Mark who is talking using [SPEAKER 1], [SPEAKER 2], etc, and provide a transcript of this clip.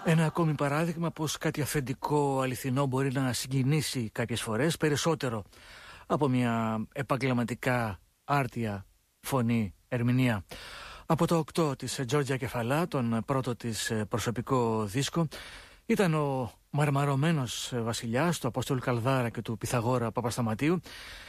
[SPEAKER 1] Ένα ακόμη παράδειγμα πως κάτι αφεντικό αληθινό μπορεί να συγκινήσει κάποιες φορές περισσότερο από μια επαγγελματικά άρτια φωνή ερμηνεία. Από το 8 της Τζόρτζια Κεφαλά, τον πρώτο της προσωπικό δίσκο, ήταν ο μαρμαρωμένος βασιλιάς του Απόστολου Καλδάρα και του Πυθαγόρα Παπασταματίου,